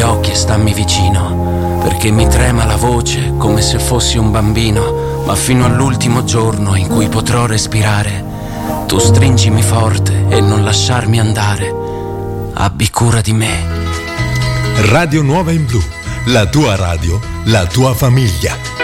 gli occhi e stammi vicino, perché mi trema la voce come se fossi un bambino, ma fino all'ultimo giorno in cui potrò respirare, tu stringimi forte e non lasciarmi andare. Abbi cura di me. Radio Nuova in Blu, la tua radio, la tua famiglia.